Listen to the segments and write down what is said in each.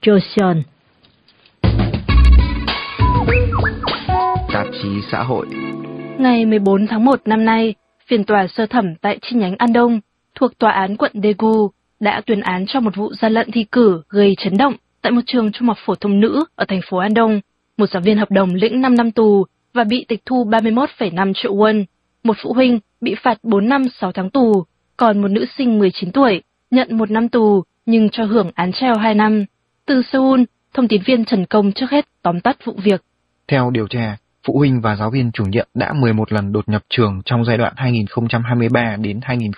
Joseon. Tạp chí xã hội. Ngày 14 tháng 1 năm nay, phiên tòa sơ thẩm tại chi nhánh An Đông thuộc Tòa án quận Daegu đã tuyên án cho một vụ gian lận thi cử gây chấn động tại một trường trung học phổ thông nữ ở thành phố An Đông. Một giáo viên hợp đồng lĩnh 5 năm tù và bị tịch thu 31,5 triệu won. Một phụ huynh bị phạt 4 năm 6 tháng tù, còn một nữ sinh 19 tuổi nhận 1 năm tù nhưng cho hưởng án treo 2 năm. Từ Seoul, thông tín viên Trần Công trước hết tóm tắt vụ việc. Theo điều tra, phụ huynh và giáo viên chủ nhiệm đã 11 lần đột nhập trường trong giai đoạn 2023 đến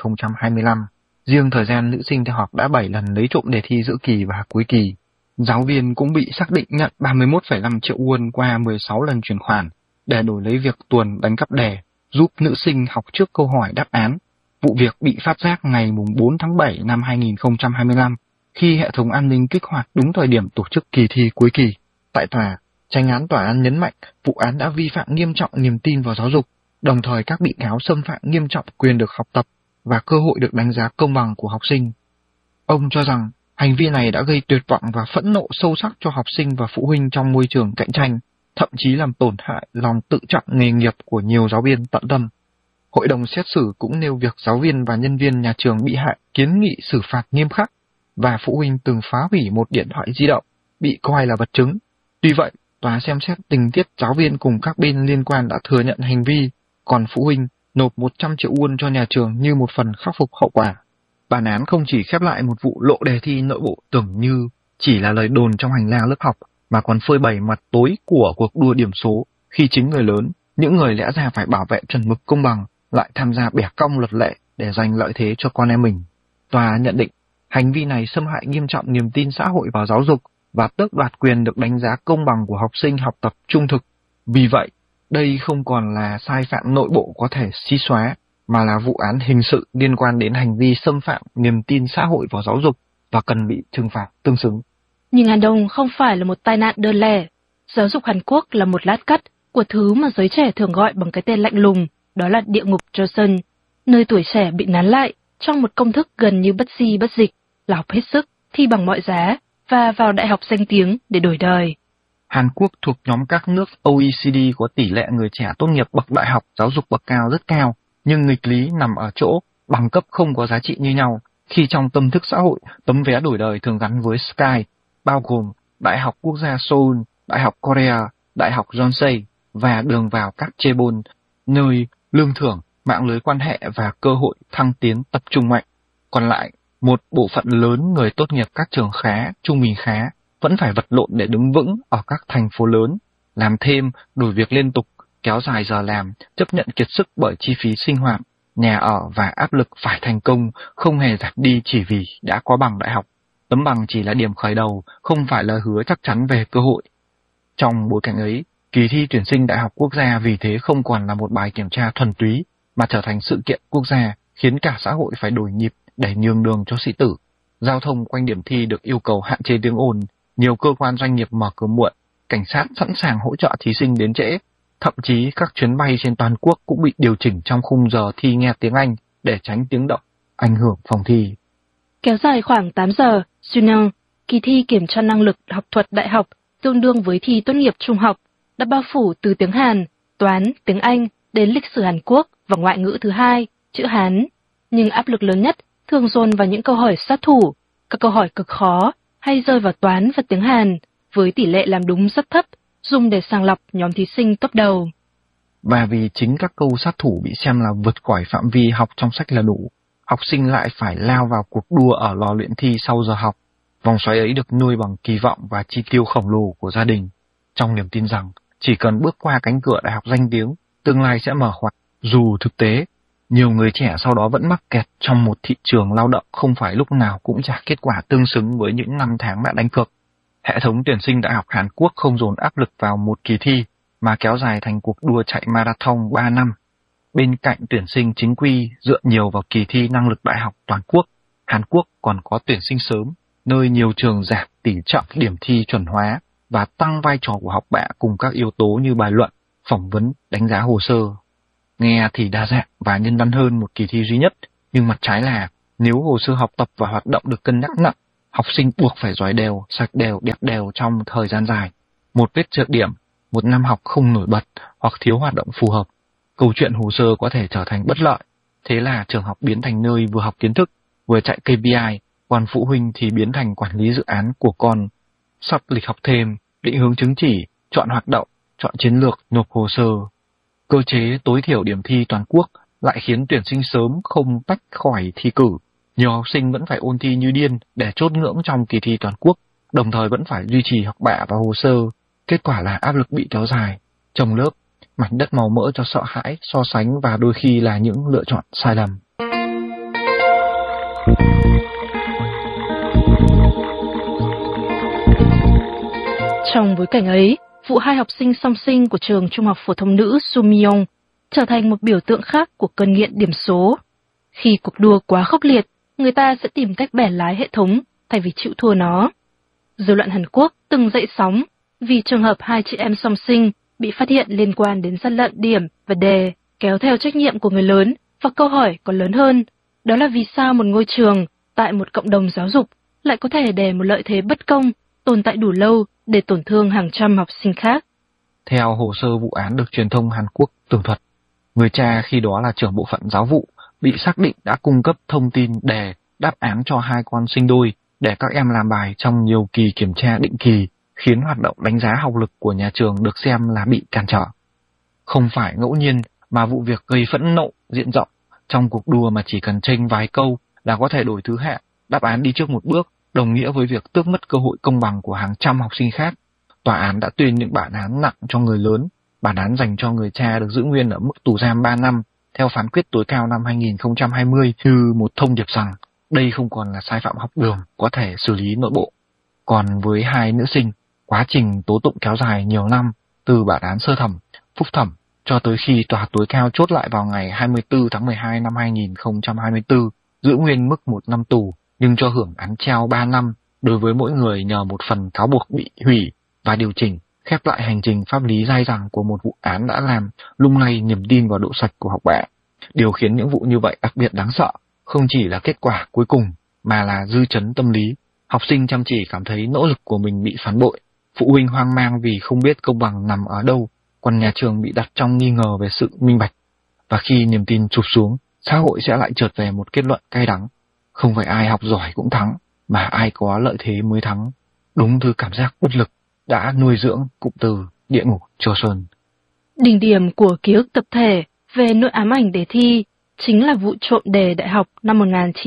2025. Riêng thời gian nữ sinh theo học đã 7 lần lấy trộm đề thi giữa kỳ và cuối kỳ. Giáo viên cũng bị xác định nhận 31,5 triệu won qua 16 lần chuyển khoản để đổi lấy việc tuồn đánh cắp đề, giúp nữ sinh học trước câu hỏi đáp án. Vụ việc bị phát giác ngày 4 tháng 7 năm 2025, khi hệ thống an ninh kích hoạt đúng thời điểm tổ chức kỳ thi cuối kỳ. Tại tòa, chánh án tòa án nhấn mạnh vụ án đã vi phạm nghiêm trọng niềm tin vào giáo dục, đồng thời các bị cáo xâm phạm nghiêm trọng quyền được học tập và cơ hội được đánh giá công bằng của học sinh. Ông cho rằng hành vi này đã gây tuyệt vọng và phẫn nộ sâu sắc cho học sinh và phụ huynh trong môi trường cạnh tranh, thậm chí làm tổn hại lòng tự trọng nghề nghiệp của nhiều giáo viên tận tâm. Hội đồng xét xử cũng nêu việc giáo viên và nhân viên nhà trường bị hại kiến nghị xử phạt nghiêm khắc, và phụ huynh từng phá hủy một điện thoại di động, bị coi là vật chứng. Tuy vậy, tòa xem xét tình tiết giáo viên cùng các bên liên quan đã thừa nhận hành vi, còn phụ huynh nộp 100 triệu won cho nhà trường như một phần khắc phục hậu quả. Bản án không chỉ khép lại một vụ lộ đề thi nội bộ tưởng như chỉ là lời đồn trong hành lang lớp học, mà còn phơi bày mặt tối của cuộc đua điểm số, khi chính người lớn, những người lẽ ra phải bảo vệ chuẩn mực công bằng, lại tham gia bẻ cong luật lệ để giành lợi thế cho con em mình. Tòa nhận định, hành vi này xâm hại nghiêm trọng niềm tin xã hội vào giáo dục và tước đoạt quyền được đánh giá công bằng của học sinh học tập trung thực. Vì vậy, đây không còn là sai phạm nội bộ có thể xí xóa, mà là vụ án hình sự liên quan đến hành vi xâm phạm niềm tin xã hội vào giáo dục và cần bị trừng phạt tương xứng. Nhưng An Đông không phải là một tai nạn đơn lẻ. Giáo dục Hàn Quốc là một lát cắt của thứ mà giới trẻ thường gọi bằng cái tên lạnh lùng, đó là địa ngục Joseon, nơi tuổi trẻ bị nán lại trong một công thức gần như bất di bất dịch, là học hết sức, thi bằng mọi giá và vào đại học danh tiếng để đổi đời. Hàn Quốc thuộc nhóm các nước OECD có tỷ lệ người trẻ tốt nghiệp bậc đại học giáo dục bậc cao rất cao, nhưng nghịch lý nằm ở chỗ bằng cấp không có giá trị như nhau, khi trong tâm thức xã hội, tấm vé đổi đời thường gắn với Sky, bao gồm Đại học Quốc gia Seoul, Đại học Korea, Đại học Yonsei và đường vào các chaebol, nơi lương thưởng, mạng lưới quan hệ và cơ hội thăng tiến tập trung mạnh. Còn lại, một bộ phận lớn người tốt nghiệp các trường khá, trung bình khá, vẫn phải vật lộn để đứng vững ở các thành phố lớn, làm thêm, đổi việc liên tục, kéo dài giờ làm, chấp nhận kiệt sức bởi chi phí sinh hoạt, nhà ở và áp lực phải thành công không hề giảm đi chỉ vì đã có bằng đại học. Tấm bằng chỉ là điểm khởi đầu, không phải là hứa chắc chắn về cơ hội. Trong bối cảnh ấy, kỳ thi tuyển sinh đại học quốc gia vì thế không còn là một bài kiểm tra thuần túy, mà trở thành sự kiện quốc gia, khiến cả xã hội phải đổi nhịp để nhường đường cho sĩ tử. Giao thông quanh điểm thi được yêu cầu hạn chế tiếng ồn, nhiều cơ quan doanh nghiệp mở cửa muộn, cảnh sát sẵn sàng hỗ trợ thí sinh đến trễ. Thậm chí các chuyến bay trên toàn quốc cũng bị điều chỉnh trong khung giờ thi nghe tiếng Anh để tránh tiếng động, ảnh hưởng phòng thi. Kéo dài khoảng 8 giờ, Suneung, kỳ thi kiểm tra năng lực học thuật đại học tương đương với thi tốt nghiệp trung học, đã bao phủ từ tiếng Hàn, toán, tiếng Anh đến lịch sử Hàn Quốc và ngoại ngữ thứ hai, chữ Hán. Nhưng áp lực lớn nhất thường dồn vào những câu hỏi sát thủ, các câu hỏi cực khó hay rơi vào toán và tiếng Hàn, với tỷ lệ làm đúng rất thấp, dùng để sàng lọc nhóm thí sinh top đầu. Và vì chính các câu sát thủ bị xem là vượt khỏi phạm vi học trong sách là đủ, học sinh lại phải lao vào cuộc đua ở lò luyện thi sau giờ học. Vòng xoáy ấy được nuôi bằng kỳ vọng và chi tiêu khổng lồ của gia đình, trong niềm tin rằng chỉ cần bước qua cánh cửa đại học danh tiếng, tương lai sẽ mở ngoặt. Dù thực tế, nhiều người trẻ sau đó vẫn mắc kẹt trong một thị trường lao động không phải lúc nào cũng trả kết quả tương xứng với những năm tháng đã đánh cược. Hệ thống tuyển sinh đại học Hàn Quốc không dồn áp lực vào một kỳ thi, mà kéo dài thành cuộc đua chạy marathon 3 năm. Bên cạnh tuyển sinh chính quy dựa nhiều vào kỳ thi năng lực đại học toàn quốc, Hàn Quốc còn có tuyển sinh sớm, nơi nhiều trường giảm tỷ trọng điểm thi chuẩn hóa và tăng vai trò của học bạ cùng các yếu tố như bài luận, phỏng vấn, đánh giá hồ sơ. Nghe thì đa dạng và nhân văn hơn một kỳ thi duy nhất, nhưng mặt trái là nếu hồ sơ học tập và hoạt động được cân nhắc nặng, học sinh buộc phải giỏi đều, sạch đều, đẹp đều trong thời gian dài. Một vết trượt điểm, một năm học không nổi bật hoặc thiếu hoạt động phù hợp, câu chuyện hồ sơ có thể trở thành bất lợi. Thế là trường học biến thành nơi vừa học kiến thức, vừa chạy KPI, còn phụ huynh thì biến thành quản lý dự án của con. Sắp lịch học thêm, định hướng chứng chỉ, chọn hoạt động, chọn chiến lược, nộp hồ sơ. Cơ chế tối thiểu điểm thi toàn quốc lại khiến tuyển sinh sớm không tách khỏi thi cử. Nhiều học sinh vẫn phải ôn thi như điên để chốt ngưỡng trong kỳ thi toàn quốc, đồng thời vẫn phải duy trì học bạ và hồ sơ. Kết quả là áp lực bị kéo dài, chồng lớp, mảnh đất màu mỡ cho sợ hãi, so sánh và đôi khi là những lựa chọn sai lầm. Trong bối cảnh ấy, vụ 2 học sinh song sinh của trường Trung học phổ thông nữ Sumyong trở thành một biểu tượng khác của cơn nghiện điểm số. Khi cuộc đua quá khốc liệt, người ta sẽ tìm cách bẻ lái hệ thống thay vì chịu thua nó. Dư luận Hàn Quốc từng dậy sóng vì trường hợp 2 chị em song sinh bị phát hiện liên quan đến gian lận điểm và đề, kéo theo trách nhiệm của người lớn, và câu hỏi còn lớn hơn, đó là vì sao một ngôi trường tại một cộng đồng giáo dục lại có thể để một lợi thế bất công tồn tại đủ lâu để tổn thương hàng trăm học sinh khác. Theo hồ sơ vụ án được truyền thông Hàn Quốc tường thuật, người cha khi đó là trưởng bộ phận giáo vụ bị xác định đã cung cấp thông tin đề, đáp án cho 2 con sinh đôi để các em làm bài trong nhiều kỳ kiểm tra định kỳ, khiến hoạt động đánh giá học lực của nhà trường được xem là bị cản trở. Không phải ngẫu nhiên mà vụ việc gây phẫn nộ diện rộng. Trong cuộc đua mà chỉ cần chênh vài câu là có thể đổi thứ hạng, đáp án đi trước một bước, đồng nghĩa với việc tước mất cơ hội công bằng của hàng trăm học sinh khác. Tòa án đã tuyên những bản án nặng cho người lớn, bản án dành cho người cha được giữ nguyên ở mức tù giam 3 năm, theo phán quyết tối cao năm 2020 như một thông điệp rằng đây không còn là sai phạm học đường có thể xử lý nội bộ. Còn với 2 nữ sinh, quá trình tố tụng kéo dài nhiều năm, từ bản án sơ thẩm, phúc thẩm, cho tới khi tòa tối cao chốt lại vào ngày 24 tháng 12 năm 2024, giữ nguyên mức 1 năm tù, nhưng cho hưởng án treo 3 năm đối với mỗi người nhờ một phần cáo buộc bị hủy và điều chỉnh, khép lại hành trình pháp lý dai dẳng của một vụ án đã làm lung lay niềm tin vào độ sạch của học bạ. Điều khiến những vụ như vậy đặc biệt đáng sợ, không chỉ là kết quả cuối cùng, mà là dư chấn tâm lý. Học sinh chăm chỉ cảm thấy nỗ lực của mình bị phản bội, phụ huynh hoang mang vì không biết công bằng nằm ở đâu, còn nhà trường bị đặt trong nghi ngờ về sự minh bạch. Và khi niềm tin chụp xuống, xã hội sẽ lại trượt về một kết luận cay đắng. Không phải ai học giỏi cũng thắng, mà ai có lợi thế mới thắng. Đúng thứ cảm giác bất lực đã nuôi dưỡng cụm từ địa ngục Chosun. Đỉnh điểm của ký ức tập thể về nỗi ám ảnh đề thi chính là vụ trộm đề đại học năm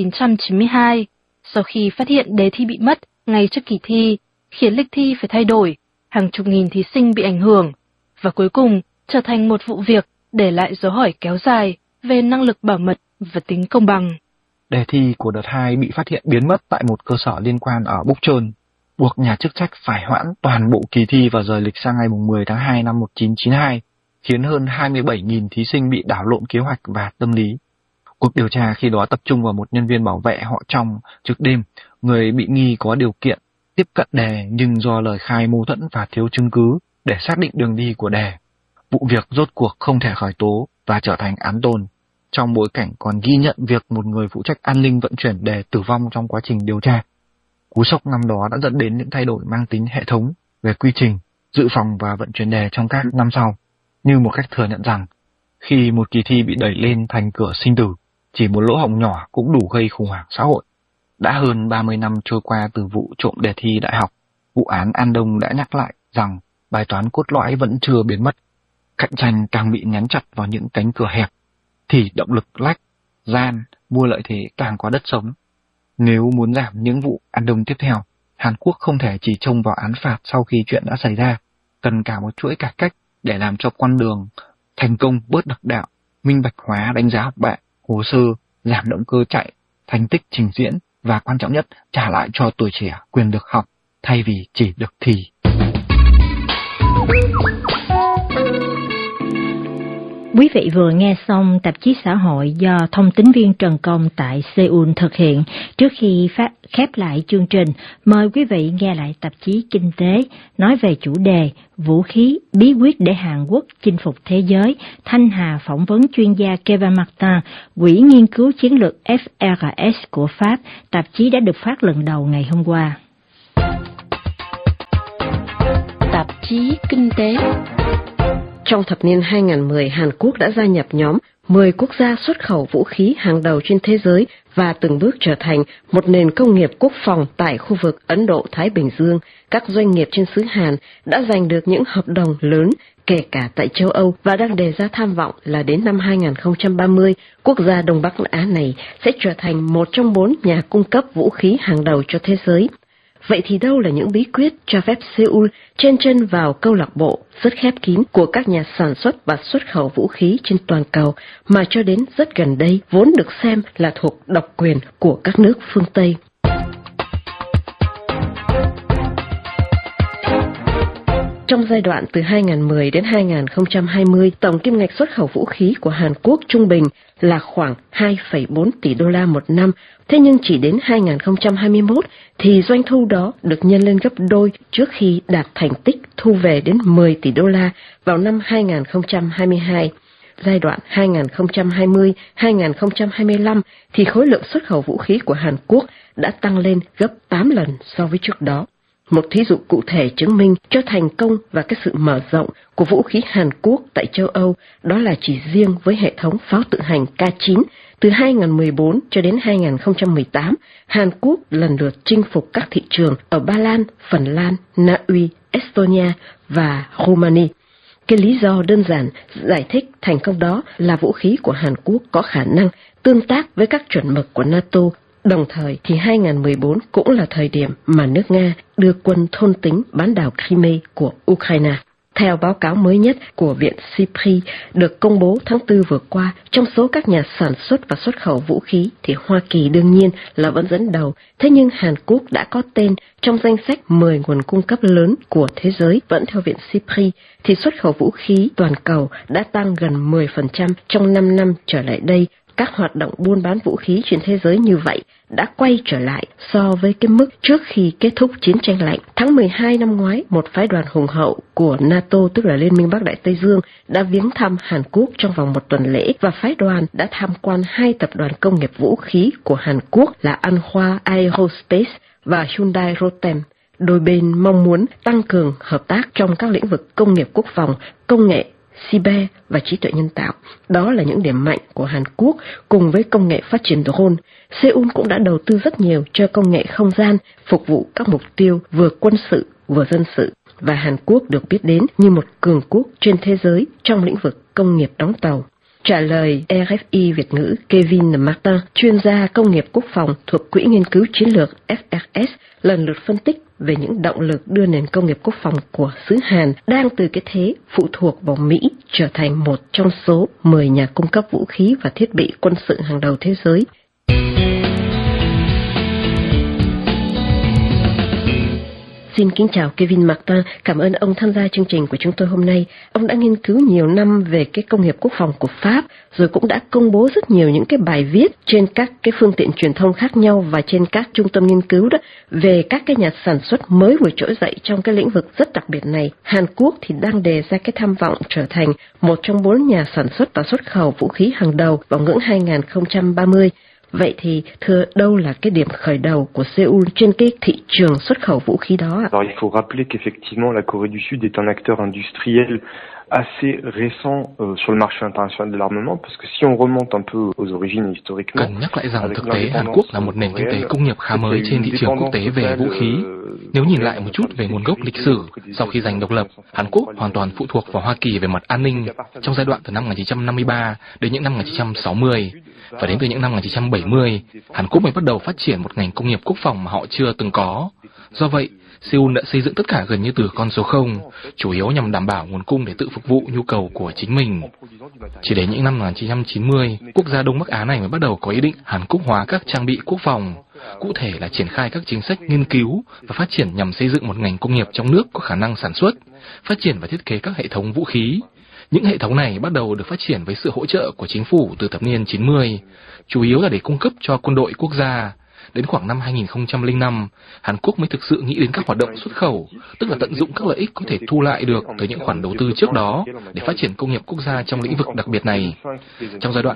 1992. Sau khi phát hiện đề thi bị mất ngay trước kỳ thi, khiến lịch thi phải thay đổi, hàng chục nghìn thí sinh bị ảnh hưởng, và cuối cùng trở thành một vụ việc để lại dấu hỏi kéo dài về năng lực bảo mật và tính công bằng. Đề thi của đợt 2 bị phát hiện biến mất tại một cơ sở liên quan ở Bukchon, buộc nhà chức trách phải hoãn toàn bộ kỳ thi và rời lịch sang ngày 10 tháng 2 năm 1992, khiến hơn 27.000 thí sinh bị đảo lộn kế hoạch và tâm lý. Cuộc điều tra khi đó tập trung vào một nhân viên bảo vệ họ Trong trực đêm, người bị nghi có điều kiện tiếp cận đề nhưng do lời khai mâu thuẫn và thiếu chứng cứ để xác định đường đi của đề. Vụ việc rốt cuộc không thể khởi tố và trở thành án tồn, trong bối cảnh còn ghi nhận việc một người phụ trách an ninh vận chuyển đề tử vong trong quá trình điều tra. Cú sốc năm đó đã dẫn đến những thay đổi mang tính hệ thống về quy trình, dự phòng và vận chuyển đề trong các năm sau, như một cách thừa nhận rằng khi một kỳ thi bị đẩy lên thành cửa sinh tử, chỉ một lỗ hổng nhỏ cũng đủ gây khủng hoảng xã hội. Đã hơn 30 năm trôi qua từ vụ trộm đề thi đại học, vụ án An Đông đã nhắc lại rằng bài toán cốt lõi vẫn chưa biến mất. Cạnh tranh càng bị nhắn chặt vào những cánh cửa hẹp, thì động lực lách, gian, mua lợi thế càng có đất sống. Nếu muốn giảm những vụ An Đông tiếp theo, Hàn Quốc không thể chỉ trông vào án phạt sau khi chuyện đã xảy ra, cần cả một chuỗi cải cách để làm cho con đường thành công bớt độc đạo, minh bạch hóa đánh giá học bạ, hồ sơ, giảm động cơ chạy, thành tích trình diễn và quan trọng nhất trả lại cho tuổi trẻ quyền được học thay vì chỉ được Quý vị vừa nghe xong tạp chí xã hội do thông tín viên Trần Công tại Seoul thực hiện. Trước khi khép lại chương trình, mời quý vị nghe lại tạp chí Kinh tế nói về chủ đề Vũ khí, bí quyết để Hàn Quốc chinh phục thế giới. Thanh Hà phỏng vấn chuyên gia Kevin Martin, Quỹ nghiên cứu chiến lược FRS của Pháp. Tạp chí đã được phát lần đầu ngày hôm qua. Tạp chí Kinh tế. Trong thập niên 2010, Hàn Quốc đã gia nhập nhóm 10 quốc gia xuất khẩu vũ khí hàng đầu trên thế giới và từng bước trở thành một nền công nghiệp quốc phòng tại khu vực Ấn Độ-Thái Bình Dương. Các doanh nghiệp trên xứ Hàn đã giành được những hợp đồng lớn, kể cả tại châu Âu, và đang đề ra tham vọng là đến năm 2030, quốc gia Đông Bắc Á này sẽ trở thành một trong 4 nhà cung cấp vũ khí hàng đầu cho thế giới. Vậy thì đâu là những bí quyết cho phép Seoul chen chân vào câu lạc bộ rất khép kín của các nhà sản xuất và xuất khẩu vũ khí trên toàn cầu mà cho đến rất gần đây vốn được xem là thuộc độc quyền của các nước phương Tây? Trong giai đoạn từ 2010 đến 2020, tổng kim ngạch xuất khẩu vũ khí của Hàn Quốc trung bình là khoảng 2,4 tỷ đô la một năm. Thế nhưng chỉ đến 2021 thì doanh thu đó được nhân lên gấp đôi trước khi đạt thành tích thu về đến 10 tỷ đô la vào năm 2022. Giai đoạn 2020-2025 thì khối lượng xuất khẩu vũ khí của Hàn Quốc đã tăng lên gấp 8 lần so với trước đó. Một thí dụ cụ thể chứng minh cho thành công và cái sự mở rộng của vũ khí Hàn Quốc tại châu Âu đó là chỉ riêng với hệ thống pháo tự hành K9 từ 2014 cho đến 2018, Hàn Quốc lần lượt chinh phục các thị trường ở Ba Lan, Phần Lan, Na Uy, Estonia và Romania. Cái lý do đơn giản giải thích thành công đó là vũ khí của Hàn Quốc có khả năng tương tác với các chuẩn mực của NATO. Đồng thời thì 2014 cũng là thời điểm mà nước Nga đưa quân thôn tính bán đảo Crimea của Ukraine. Theo báo cáo mới nhất của Viện SIPRI được công bố tháng 4 vừa qua, trong số các nhà sản xuất và xuất khẩu vũ khí thì Hoa Kỳ đương nhiên là vẫn dẫn đầu. Thế nhưng Hàn Quốc đã có tên trong danh sách 10 nguồn cung cấp lớn của thế giới. Vẫn theo Viện SIPRI thì xuất khẩu vũ khí toàn cầu đã tăng gần 10% trong 5 năm trở lại đây. Các hoạt động buôn bán vũ khí trên thế giới như vậy đã quay trở lại so với cái mức trước khi kết thúc chiến tranh lạnh. Tháng 12 năm ngoái, một phái đoàn hùng hậu của NATO, tức là Liên minh Bắc Đại Tây Dương, đã viếng thăm Hàn Quốc trong vòng một tuần lễ và phái đoàn đã tham quan 2 tập đoàn công nghiệp vũ khí của Hàn Quốc là Anhwa Aerospace và Hyundai Rotem. Đôi bên mong muốn tăng cường hợp tác trong các lĩnh vực công nghiệp quốc phòng, công nghệ, cyber và trí tuệ nhân tạo. Đó là những điểm mạnh của Hàn Quốc cùng với công nghệ phát triển drone. Seoul cũng đã đầu tư rất nhiều cho công nghệ không gian, phục vụ các mục tiêu vừa quân sự vừa dân sự. Và Hàn Quốc được biết đến như một cường quốc trên thế giới trong lĩnh vực công nghiệp đóng tàu. Trả lời RFI Việt ngữ, Kevin Martin, chuyên gia công nghiệp quốc phòng thuộc Quỹ nghiên cứu chiến lược FRS, lần lượt phân tích về những động lực đưa nền công nghiệp quốc phòng của xứ Hàn đang từ cái thế phụ thuộc vào Mỹ trở thành một trong số 10 nhà cung cấp vũ khí và thiết bị quân sự hàng đầu thế giới. Xin kính chào Kevin Martin, cảm ơn ông tham gia chương trình của chúng tôi hôm nay. Ông đã nghiên cứu nhiều năm về cái công nghiệp quốc phòng của Pháp, rồi cũng đã công bố rất nhiều những cái bài viết trên các cái phương tiện truyền thông khác nhau và trên các trung tâm nghiên cứu đó về các cái nhà sản xuất mới vừa trỗi dậy trong cái lĩnh vực rất đặc biệt này. Hàn Quốc thì đang đề ra cái tham vọng trở thành một trong 4 nhà sản xuất và xuất khẩu vũ khí hàng đầu vào ngưỡng 2030. Vậy thì thưa, đâu là cái điểm khởi đầu của Seoul trên cái thị trường xuất khẩu vũ khí đó ạ? Alors il faut rappeler qu'effectivement la Corée du Sud est un acteur industriel assez récent sur le marché international de l'armement, parce que si on remonte un peu aux origines historiquement. Cần nhắc lại rằng thực tế Hàn Quốc là một nền kinh tế công nghiệp khá mới trên thị trường quốc tế về vũ khí. Nếu nhìn lại một chút về nguồn gốc lịch sử, sau khi giành độc lập, Hàn Quốc hoàn toàn phụ thuộc vào Hoa Kỳ về mặt an ninh trong giai đoạn từ năm 1953 đến những năm 1960. Và đến từ những năm 1970, Hàn Quốc mới bắt đầu phát triển một ngành công nghiệp quốc phòng mà họ chưa từng có. Do vậy, Seoul đã xây dựng tất cả gần như từ con số 0, chủ yếu nhằm đảm bảo nguồn cung để tự phục vụ nhu cầu của chính mình. Chỉ đến những năm 1990, quốc gia Đông Bắc Á này mới bắt đầu có ý định Hàn Quốc hóa các trang bị quốc phòng, cụ thể là triển khai các chính sách nghiên cứu và phát triển nhằm xây dựng một ngành công nghiệp trong nước có khả năng sản xuất, phát triển và thiết kế các hệ thống vũ khí. Những hệ thống này bắt đầu được phát triển với sự hỗ trợ của chính phủ từ thập niên 90, chủ yếu là để cung cấp cho quân đội quốc gia. Đến khoảng năm 2005, Hàn Quốc mới thực sự nghĩ đến các hoạt động xuất khẩu, tức là tận dụng các lợi ích có thể thu lại được từ những khoản đầu tư trước đó để phát triển công nghiệp quốc gia trong lĩnh vực đặc biệt này. Trong giai đoạn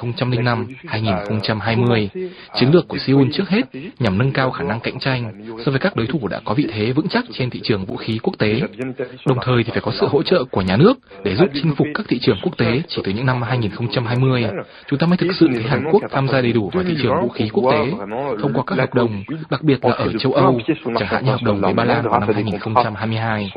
2005-2020, chiến lược của Seoul trước hết nhằm nâng cao khả năng cạnh tranh so với các đối thủ đã có vị thế vững chắc trên thị trường vũ khí quốc tế. Đồng thời thì phải có sự hỗ trợ của nhà nước để giúp chinh phục các thị trường quốc tế. Chỉ từ những năm 2020, chúng ta mới thực sự thấy Hàn Quốc tham gia đầy đủ vào thị trường vũ khí quốc tế thông qua các hợp đồng, đặc biệt là ở châu Âu, chẳng hạn như hợp đồng với Ba Lan vào năm 2022.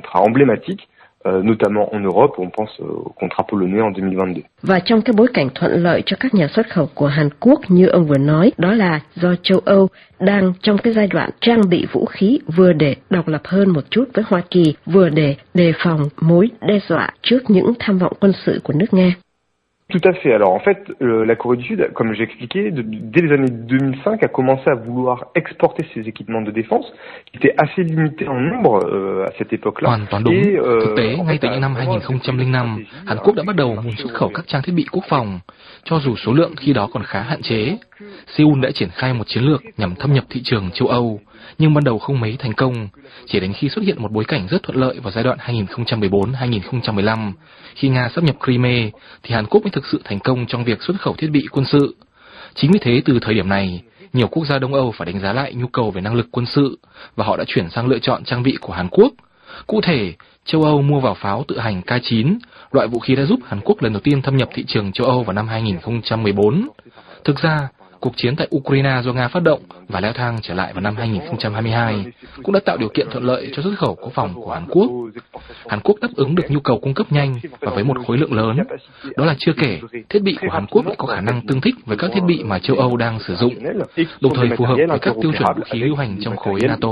Notamment en Europe, on pense au contrat polonais en 2022. Và trong cái bối cảnh thuận lợi cho các nhà xuất khẩu của Hàn Quốc như ông vừa nói, đó là do châu Âu đang trong cái giai đoạn trang bị vũ khí vừa để độc lập hơn một chút với Hoa Kỳ, vừa để đề phòng mối đe dọa trước những tham vọng quân sự của nước Nga. Tout à fait. Alors en fait, la Corée du Sud, comme j'ai expliqué, dès les années 2005, a commencé à vouloir exporter ses équipements de défense, qui étaient assez limités en nombre à cette époque-là. Hoàn toàn đúng. Thực tế, ngay từ những năm 2005, Hàn Quốc đã bắt đầu muốn xuất khẩu các trang thiết bị quốc phòng, cho dù số lượng khi đó còn khá hạn chế. Seoul đã triển khai một chiến lược nhằm thâm nhập thị trường châu Âu, nhưng ban đầu không mấy thành công. Chỉ đến khi xuất hiện một bối cảnh rất thuận lợi vào giai đoạn 2014-2015, khi Nga sáp nhập Crimea, thì Hàn Quốc mới thực sự thành công trong việc xuất khẩu thiết bị quân sự. Chính vì thế, từ thời điểm này, nhiều quốc gia Đông Âu phải đánh giá lại nhu cầu về năng lực quân sự, và họ đã chuyển sang lựa chọn trang bị của Hàn Quốc. Cụ thể, châu Âu mua vào pháo tự hành K9, loại vũ khí đã giúp Hàn Quốc lần đầu tiên thâm nhập thị trường châu Âu vào năm 2014. Thực ra, cuộc chiến tại Ukraine do Nga phát động và leo thang trở lại vào năm 2022 cũng đã tạo điều kiện thuận lợi cho xuất khẩu quốc phòng của Hàn Quốc. Hàn Quốc đáp ứng được nhu cầu cung cấp nhanh và với một khối lượng lớn. Đó là chưa kể, thiết bị của Hàn Quốc lại có khả năng tương thích với các thiết bị mà châu Âu đang sử dụng, đồng thời phù hợp với các tiêu chuẩn vũ khí lưu hành trong khối NATO.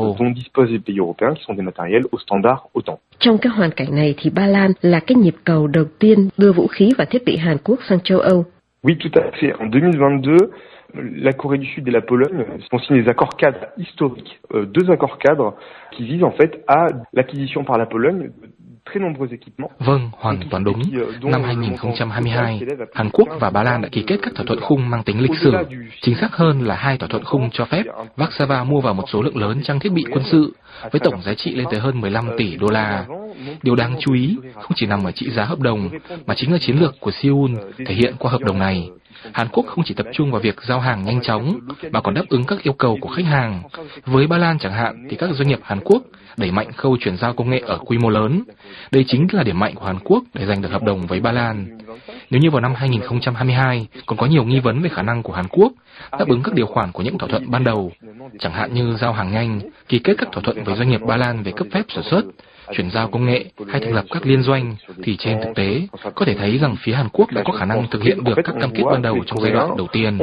Trong cái hoàn cảnh này thì Ba Lan là cái nhịp cầu đầu tiên đưa vũ khí và thiết bị Hàn Quốc sang châu Âu. Oui, tout à fait. En 2022, la Corée du Sud et la Pologne ont signé des accords cadres historiques, deux accords cadres qui visent en fait à l'acquisition par la Pologne. Vâng, hoàn toàn đúng. Năm 2022, Hàn Quốc và Ba Lan đã ký kết các thỏa thuận khung mang tính lịch sử. Chính xác hơn là hai thỏa thuận khung cho phép Warsaw mua vào một số lượng lớn trang thiết bị quân sự, với tổng giá trị lên tới hơn 15 tỷ đô la. Điều đáng chú ý không chỉ nằm ở trị giá hợp đồng, mà chính là chiến lược của Seoul thể hiện qua hợp đồng này. Hàn Quốc không chỉ tập trung vào việc giao hàng nhanh chóng, mà còn đáp ứng các yêu cầu của khách hàng. Với Ba Lan chẳng hạn, thì các doanh nghiệp Hàn Quốc đẩy mạnh khâu chuyển giao công nghệ ở quy mô lớn. Đây chính là điểm mạnh của Hàn Quốc để giành được hợp đồng với Ba Lan. Nếu như vào năm 2022 còn có nhiều nghi vấn về khả năng của Hàn Quốc đáp ứng các điều khoản của những thỏa thuận ban đầu, chẳng hạn như giao hàng nhanh, ký kết các thỏa thuận với doanh nghiệp Ba Lan về cấp phép sản xuất, chuyển giao công nghệ hay thành lập các liên doanh, thì trên thực tế có thể thấy rằng phía Hàn Quốc đã có khả năng thực hiện được các cam kết ban đầu trong giai đoạn đầu tiên.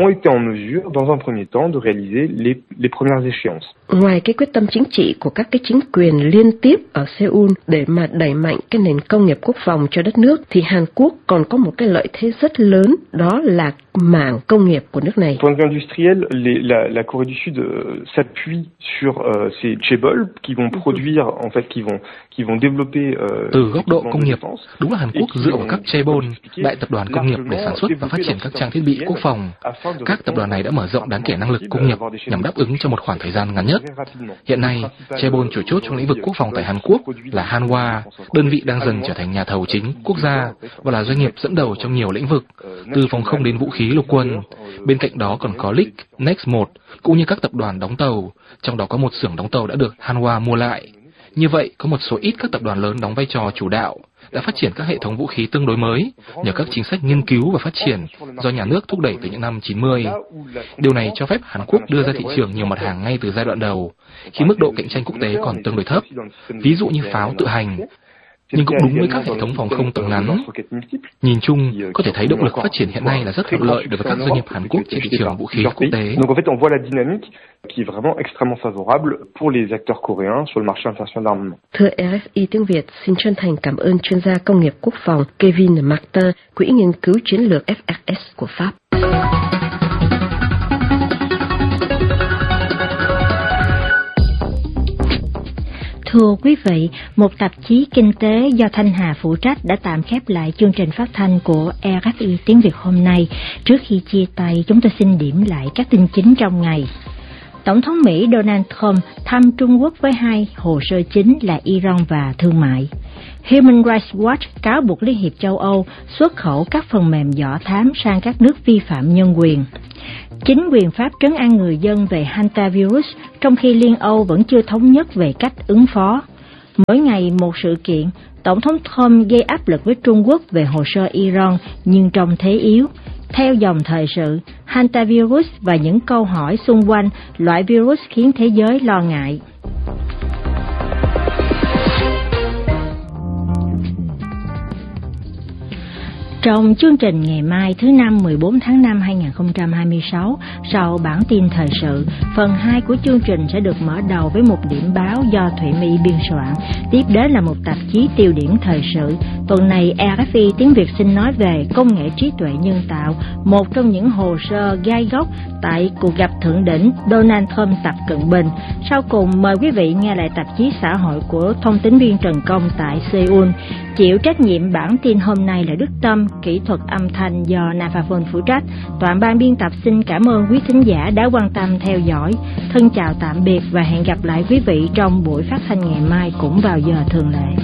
Ngoài cái quyết tâm chính trị của các cái chính quyền liên tiếp ở Seoul để mà đẩy mạnh cái nền công nghiệp quốc phòng cho đất nước, thì Hàn Quốc còn có một cái lợi thế rất lớn, đó là mảng công nghiệp của nước này. Point de vue industriel, la Corée du Sud s'appuie sur ces chaebols qui vont produire, en fait, qui vont développer. Từ góc độ công nghiệp, đúng là Hàn Quốc dựa vào các chaebol, đại tập đoàn công nghiệp để sản xuất và phát triển các trang thiết bị quốc phòng. Các tập đoàn này đã mở rộng đáng kể năng lực công nghiệp nhằm đáp ứng cho một khoảng thời gian ngắn nhất. Hiện nay, chaebol chủ chốt trong lĩnh vực quốc phòng tại Hàn Quốc là Hanwha, đơn vị đang dần trở thành nhà thầu chính quốc gia và là doanh nghiệp dẫn đầu trong nhiều lĩnh vực, từ phòng không đến vũ khí lục quân. Bên cạnh đó còn có Lick, Next 1, cũng như các tập đoàn đóng tàu, trong đó có một xưởng đóng tàu đã được Hanwha mua lại. Như vậy, có một số ít các tập đoàn lớn đóng vai trò chủ đạo, đã phát triển các hệ thống vũ khí tương đối mới nhờ các chính sách nghiên cứu và phát triển do nhà nước thúc đẩy từ những năm 90. Điều này cho phép Hàn Quốc đưa ra thị trường nhiều mặt hàng ngay từ giai đoạn đầu, khi mức độ cạnh tranh quốc tế còn tương đối thấp, ví dụ như pháo tự hành. Nhưng cũng đúng với các hệ thống phòng không tầm ngắn. Nhìn chung, có thể thấy động lực phát triển hiện nay là rất thuận lợi đối với các doanh nghiệp Hàn Quốc trên thị trường vũ khí quốc tế. Donc en fait, on voit la dynamique qui est vraiment extrêmement favorable pour les acteurs coréens sur le marché international d'armement. Thưa RFI tiếng Việt, xin chân thành cảm ơn chuyên gia công nghiệp quốc phòng Kevin Martin, Quỹ nghiên cứu chiến lược FRS của Pháp. Thưa quý vị, một tạp chí kinh tế do Thanh Hà phụ trách đã tạm khép lại chương trình phát thanh của RFI tiếng Việt hôm nay. Trước khi chia tay, chúng tôi xin điểm lại các tin chính trong ngày. Tổng thống Mỹ Donald Trump thăm Trung Quốc với hai hồ sơ chính là Iran và thương mại. Human Rights Watch cáo buộc Liên hiệp châu Âu xuất khẩu các phần mềm dò thám sang các nước vi phạm nhân quyền. Chính quyền Pháp trấn an người dân về hantavirus, trong khi Liên Âu vẫn chưa thống nhất về cách ứng phó. Mỗi ngày một sự kiện, Tổng thống Trump gây áp lực với Trung Quốc về hồ sơ Iran nhưng trong thế yếu. Theo dòng thời sự, hantavirus và những câu hỏi xung quanh loại virus khiến thế giới lo ngại. Trong chương trình ngày mai thứ Năm 14 tháng 5 2026, sau bản tin thời sự, phần 2 của chương trình sẽ được mở đầu với một điểm báo do Thụy My biên soạn. Tiếp đến là một tạp chí tiêu điểm thời sự. Tuần này RFI tiếng Việt xin nói về công nghệ trí tuệ nhân tạo, một trong những hồ sơ gai góc tại cuộc gặp thượng đỉnh Donald Trump Tập Cận Bình. Sau cùng mời quý vị nghe lại tạp chí xã hội của thông tín viên Trần Công tại Seoul. Chịu trách nhiệm bản tin hôm nay là Đức Tâm, kỹ thuật âm thanh do Navavon phụ trách. Toàn ban biên tập xin cảm ơn quý thính giả đã quan tâm theo dõi. Thân chào tạm biệt và hẹn gặp lại quý vị trong buổi phát thanh ngày mai cũng vào giờ thường lệ.